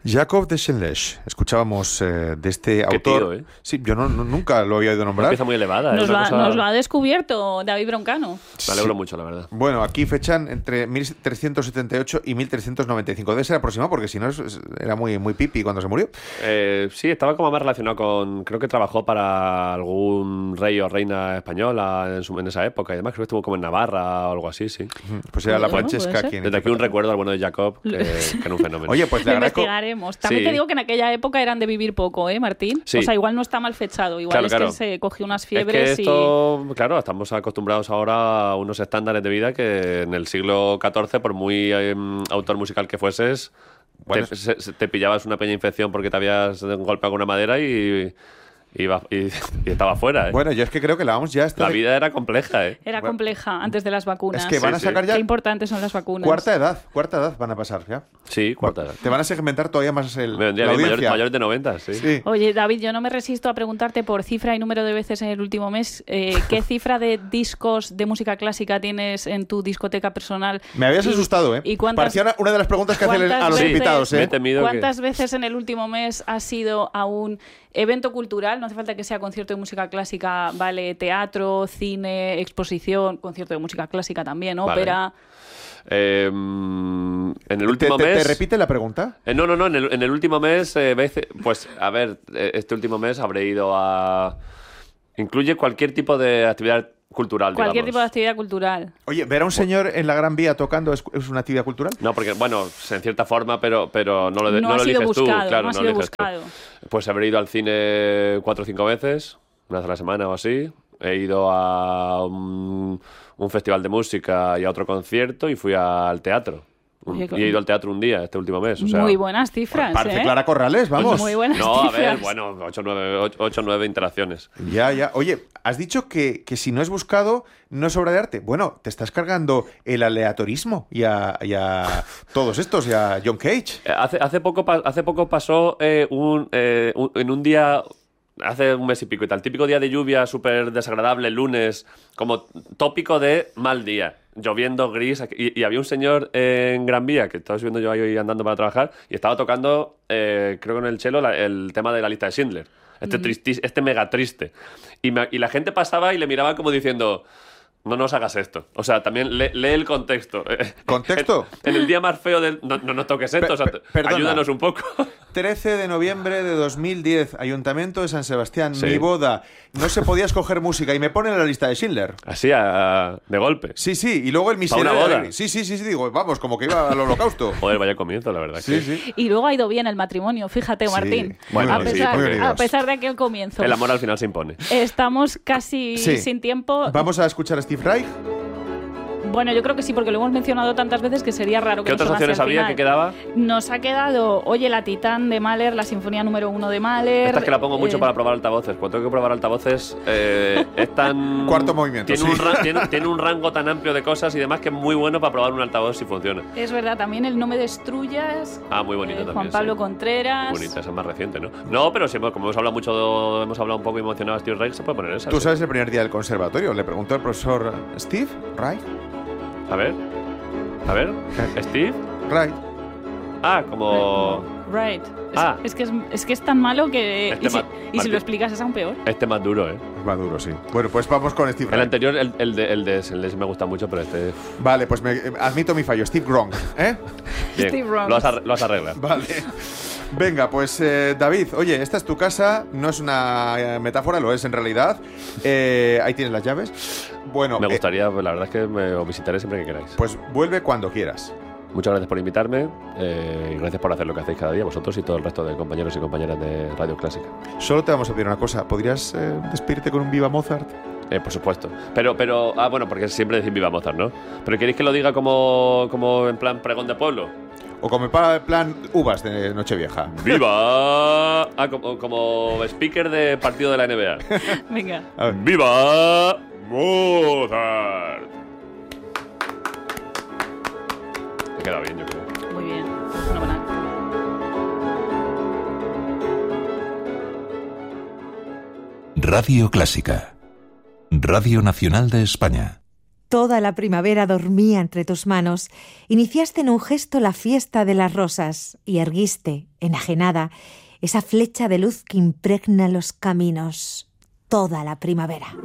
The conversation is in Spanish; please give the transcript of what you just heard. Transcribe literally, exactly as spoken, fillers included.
Jacob de Schenlech. Escuchábamos eh, de este Qué autor. tío, ¿eh? Sí, yo no, no- nunca lo había oído nombrar. Una pieza muy elevada. Nos, es lo una ha, cosa... nos lo ha descubierto David Broncano. Me alegro mucho, la verdad. Bueno, aquí fechan entre mil trescientos setenta y ocho y mil trescientos noventa y cinco. Debe ser aproximado porque si no es- es- era muy, muy pipi cuando se murió. Eh, sí, estaba como más relacionado con... Creo que trabajó para algún rey o reina española en, su- en esa época y demás. Creo que estuvo como en Navarra o algo así, sí. Pues era la Bueno, puede Francesca ser. quien... Desde aquí un recuerdo al bueno de Jacob, que, que era un fenómeno. Oye, pues le Lo agradezco... investigaremos. También Sí. te digo que en aquella época eran de vivir poco, ¿eh, Martín? Sí. O sea, igual no está mal fechado. Igual Claro, es claro. que se cogió unas Es fiebres que esto, claro, estamos acostumbrados ahora a unos estándares de vida que en el siglo catorce, por muy eh, autor musical que fueses, Bueno, te, se- se- te pillabas una pequeña infección porque te habías golpeado con una madera y, y, iba- y- y estaba fuera. ¿eh? Bueno, yo es que creo que la vamos ya hasta La de vida era compleja, ¿eh? y era Bueno, compleja antes de las vacunas. Es que van Sí, a sí. sacar ya Qué importantes son las vacunas. cuarta edad. Cuarta edad van a pasar ya. Sí, cuarta edad. Te van a segmentar todavía más el, Me vendría la bien, audiencia. mayor- mayores de noventa, sí. Sí. Oye, David, yo no me resisto a preguntarte por cifra y número de veces en el último mes. eh, ¿Qué cifra de discos de música clásica tienes en tu discoteca personal? Me habías Y- asustado, ¿eh? ¿Y cuántas, Parecía una, una de las preguntas que hacen cuántas a los veces- invitados, Me he ¿eh? temido que... ¿Cuántas veces en el último mes has ido a un evento cultural? No hace falta que sea concierto de música clásica, vale, teatro, cine, exposición, concierto de música clásica también, Vale. ópera. Eh, en el ¿Te, último te- mes... te repite la pregunta? Eh, no, no, no. En el, en el último mes, eh, veces- pues, a ver, eh, este último mes habré ido a... Incluye cualquier tipo de actividad cultural, Cualquier digamos. tipo de actividad cultural. Oye, ¿ver a un señor en la Gran Vía tocando es, es una actividad cultural? No, porque, bueno, en cierta forma, pero, pero no lo, de- No no ha lo sido eliges tú. buscado, Claro, no ha no sido lo eliges tú. buscado. Pues habré ido al cine cuatro o cinco veces, una vez a la semana o así. He ido a un, un festival de música y a otro concierto y fui al teatro. Un- Oye, y he ido al teatro un día este último mes. O sea, Muy buenas cifras, Parece ¿eh? Clara Corrales, vamos. Muy buenas No, a cifras. ver, bueno, ocho o nueve interacciones. Ya, ya. Oye, has dicho que, que si no es buscado, no es obra de arte. Bueno, te estás cargando el aleatorismo y a, y a todos estos, y a John Cage. Eh, Hace, hace, poco, pa- hace poco pasó eh, un, eh, un- en un día, hace un mes y pico y tal, típico día de lluvia súper desagradable, el lunes, como tópico de mal día, lloviendo, gris, y, y había un señor en Gran Vía, que estaba subiendo yo ahí andando para trabajar, y estaba tocando, eh, creo que en el cello, la- el tema de la lista de Schindler, este, tristis- este mega triste. Y, me- y la gente pasaba y le miraba como diciendo... No nos hagas esto. O sea, también lee, lee el contexto. ¿Contexto? En, en el día más feo del... No, no nos toques esto. Pe- o sea, pe- perdona. ayúdanos un poco. trece de noviembre de dos mil diez, Ayuntamiento de San Sebastián, Sí. mi boda. No se podía escoger música y me ponen en la lista de Schindler. Así, a- de golpe. Sí, sí, y luego el ¿Pa una miserere. boda? Sí, sí, sí, sí, digo, vamos, como que iba al holocausto. Joder, vaya comienzo, la verdad. Sí, que- sí. Y luego ha ido bien el matrimonio, fíjate, Sí. Martín. Bueno, a, sí, pesar, muy a unidos. pesar de aquel comienzo. El amor al final se impone. Estamos casi Sí. sin tiempo. Vamos a escuchar a Steve Reich. Bueno, yo creo que sí, porque lo hemos mencionado tantas veces que sería raro que ¿Qué no otras sonase opciones al había final. que quedaba? Nos ha quedado, oye, la Titán de Mahler, la Sinfonía número uno de Mahler. Esta es que la pongo mucho eh, para probar altavoces. Cuando tengo que probar altavoces, eh, es tan... Cuarto movimiento, Tiene, sí. un ra- tiene, tiene un rango tan amplio de cosas y demás que es muy bueno para probar un altavoz si funciona. Es verdad, también el No me destruyas. Ah, muy bonito eh, también. Juan Pablo sí. Contreras. Bonita, esa es más reciente, ¿no? No, pero siempre, como hemos hablado mucho, hemos hablado un poco emocionado a Steve Reich, se puede poner esa. Tú sí. sabes el primer día del conservatorio, le preguntó el profesor Steve Reich. A ver. A ver. Steve. Reich. Ah, como... Right. Es, Ah. es que es, es que es tan malo que. Este y si, ma- y si Martín. lo explicas es aún peor. Este más duro, ¿eh? Es maduro, sí. Bueno, pues vamos con Steve El Reich. anterior, el, el, de, el, de, el de ese me gusta mucho, pero este... Vale, pues me, eh, admito mi fallo. Steve Gronk, ¿eh? Bien, Steve Rogers. lo has, arre- lo has arreglado. Vale. Venga, pues eh, David, oye, esta es tu casa, no es una eh, metáfora, lo es en realidad. Eh, ahí tienes las llaves. Bueno, Me eh, gustaría, pues, la verdad es que me os visitaré siempre que queráis. pues vuelve cuando quieras. Muchas gracias por invitarme eh, y gracias por hacer lo que hacéis cada día, vosotros y todo el resto de compañeros y compañeras de Radio Clásica. Solo te vamos a pedir una cosa, ¿podrías eh, despedirte con un Viva Mozart? Eh, por supuesto. Pero, pero, ah, bueno, porque siempre decís Viva Mozart, ¿no? Pero ¿queréis que lo diga como, como en plan pregón de pueblo? O como en pa- plan uvas de Nochevieja. ¡Viva! Ah, como, como speaker de partido de la N B A. Venga. A ver. ¡Viva Mozart! Te queda bien, yo creo. Muy bien. Fenomenal. Radio Clásica. Radio Nacional de España. toda la primavera dormía entre tus manos, iniciaste en un gesto la fiesta de las rosas y erguiste, enajenada, esa flecha de luz que impregna los caminos toda la primavera.